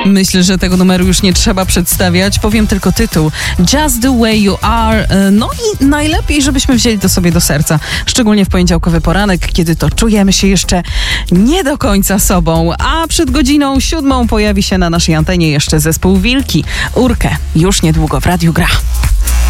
Myślę, że tego numeru już nie trzeba przedstawiać. Powiem tylko tytuł. Just the way you are. No i najlepiej, żebyśmy wzięli to sobie do serca. Szczególnie w poniedziałkowy poranek, kiedy to czujemy się jeszcze nie do końca sobą. A przed godziną 7 pojawi się na naszej antenie jeszcze zespół Wilki. Urkę już niedługo w Radiu Gra.